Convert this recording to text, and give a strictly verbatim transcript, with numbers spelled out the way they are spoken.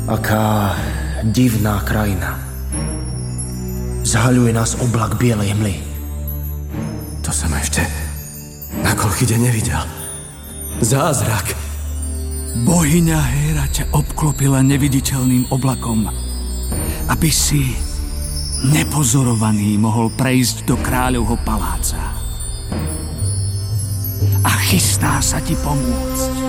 Aká divná krajina. Zhaľuje nás oblak bielej hmly. To som ešte na Kolchide nevidel. Zázrak. Bohyňa Héra ťa obklopila neviditeľným oblakom, aby si nepozorovaný mohol prejsť do kráľovho paláca. A chystá sa ti pomôcť.